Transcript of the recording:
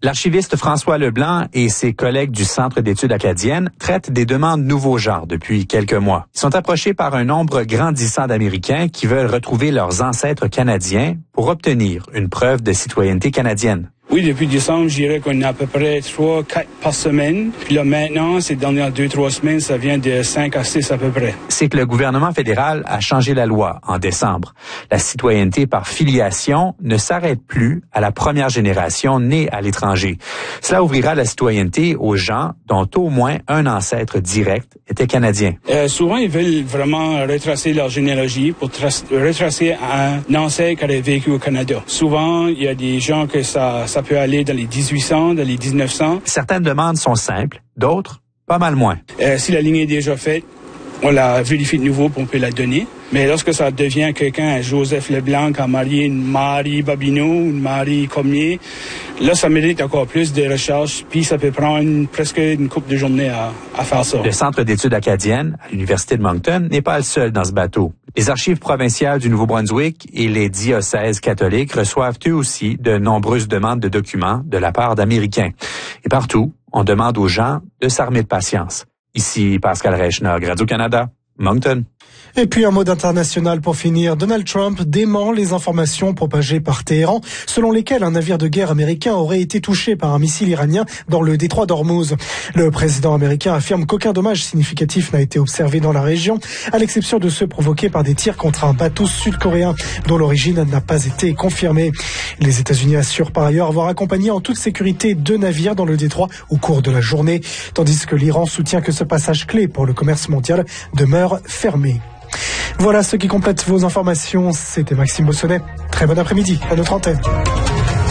L'archiviste François Leblanc et ses collègues du Centre d'études acadiennes traitent des demandes nouveaux genres depuis quelques mois. Ils sont approchés par un nombre grandissant d'Américains qui veulent retrouver leurs ancêtres canadiens pour obtenir une preuve de citoyenneté canadienne. Oui, depuis décembre, je dirais qu'on a à peu près 3-4 par semaine. Puis là, maintenant, ces dernières 2-3 semaines, ça vient de 5 à 6 à peu près. C'est que le gouvernement fédéral a changé la loi en décembre. La citoyenneté par filiation ne s'arrête plus à la première génération née à l'étranger. Cela ouvrira la citoyenneté aux gens dont au moins un ancêtre direct était canadien. Souvent, ils veulent vraiment retracer leur généalogie pour retracer un ancêtre qui a vécu au Canada. Souvent, il y a des gens que ça peut aller dans les 1800, dans les 1900. Certaines demandes sont simples, d'autres, pas mal moins. Si la ligne est déjà faite, on la vérifie de nouveau pour on peut la donner. Mais lorsque ça devient quelqu'un, Joseph Leblanc, qui a marié une Marie Babineau, une Marie Cormier, là, ça mérite encore plus de recherche, puis ça peut prendre presque une couple de journées à faire ça. Le Centre d'études acadiennes à l'Université de Moncton n'est pas le seul dans ce bateau. Les archives provinciales du Nouveau-Brunswick et les diocèses catholiques reçoivent eux aussi de nombreuses demandes de documents de la part d'Américains. Et partout, on demande aux gens de s'armer de patience. Ici Pascal Reichnog, Radio-Canada, Moncton. Et puis un mot international pour finir. Donald Trump dément les informations propagées par Téhéran, selon lesquelles un navire de guerre américain aurait été touché par un missile iranien dans le détroit d'Ormuz. Le président américain affirme qu'aucun dommage significatif n'a été observé dans la région, à l'exception de ceux provoqués par des tirs contre un bateau sud-coréen dont l'origine n'a pas été confirmée. Les États-Unis assurent par ailleurs avoir accompagné en toute sécurité 2 navires dans le détroit au cours de la journée, tandis que l'Iran soutient que ce passage clé pour le commerce mondial demeure fermé. Voilà ce qui complète vos informations. C'était Maxime Bossonnet. Très bon après-midi à notre antenne.